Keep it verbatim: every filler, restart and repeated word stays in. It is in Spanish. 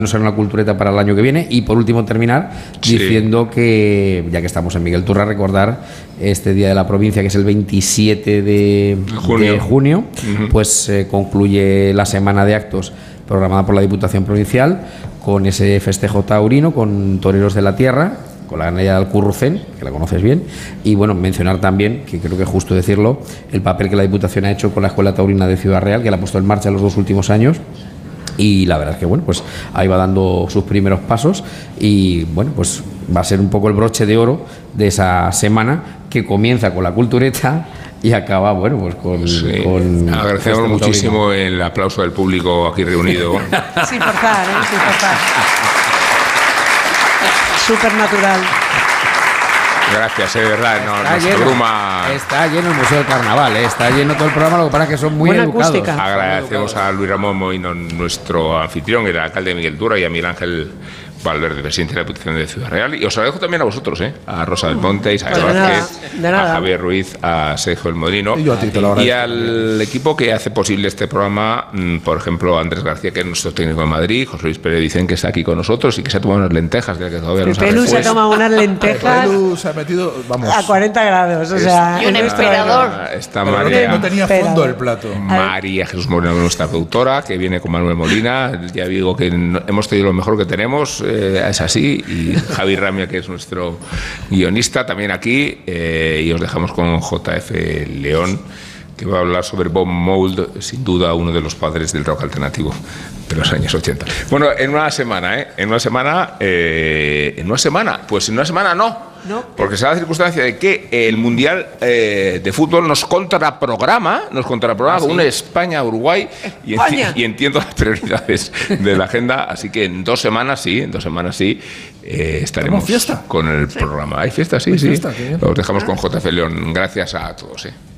no será una cultureta para el año que viene. Y por último terminar sí. diciendo que, ya que estamos en Miguel Turra, recordar este Día de la Provincia, que es el veintisiete de junio, de junio uh-huh. pues eh, concluye la semana de actos programada por la Diputación Provincial con ese festejo taurino, con toreros de la tierra, con la ganadería de Alcurrucén, que la conoces bien, y bueno, mencionar también, que creo que es justo decirlo, el papel que la Diputación ha hecho con la Escuela Taurina de Ciudad Real, que la ha puesto en marcha en los dos últimos años. Y la verdad es que bueno, pues ahí va dando sus primeros pasos y bueno, pues va a ser un poco el broche de oro de esa semana que comienza con la cultureta y acaba, bueno, pues con... Sí. con Agradecemos muchísimo taurino. El aplauso del público aquí reunido. Sin forzar, ¿eh? Sin forzar. Súper natural. Gracias, es verdad, no, está, nos lleno, bruma. Está lleno el Museo del Carnaval, ¿eh? Está lleno todo el programa, lo que pasa es que son muy Buena educados. Acústica. Agradecemos a Luis Ramón Moino, nuestro anfitrión, el alcalde Miguel Turra, y a Miguel Ángel Valverde, presidente de la Diputación de Ciudad Real. Y os agradezco también a vosotros, ¿eh? A Rosa del Monte, a Isabel pues Vázquez, a Javier Ruiz, a Sergio El Modrino y, yo a ti te lo agradezco. Y al equipo que hace posible este programa, por ejemplo, Andrés García, que es nuestro técnico de Madrid, José Luis Pérez dicen que está aquí con nosotros y que se ha tomado unas lentejas, que todavía no el Pelu se ha tomado unas lentejas el se ha metido, vamos, a cuarenta grados, o sea, y un emperador. Está Pero María, no tenía fondo el plato. María Jesús Moreno, nuestra productora, que viene con Manuel Molina. Ya digo que hemos tenido lo mejor que tenemos, eh, es así. Y Javi Ramia, que es nuestro guionista, también aquí. Eh, y os dejamos con J F León, que va a hablar sobre Bob Mould, sin duda uno de los padres del rock alternativo de los años ochenta. Bueno, en una semana, ¿eh? En una semana, eh, en una semana, pues en una semana no. No. Porque se da la circunstancia de que el Mundial eh, de Fútbol nos contraprograma, nos contraprograma ¿Ah, sí? un España-Uruguay y, enti y entiendo las prioridades de la agenda, así que en dos semanas sí, en dos semanas sí, eh, estaremos fiesta? con el ¿Sí? programa. ¿Hay fiesta? Sí, ¿Hay sí. fiesta? Los dejamos con J F León. Gracias a todos. ¿eh?